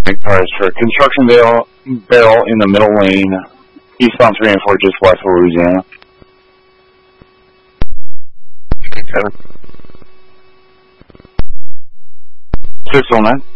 cars for construction barrel in the middle lane, eastbound 3 and 4, just west of Louisiana. 7. 609.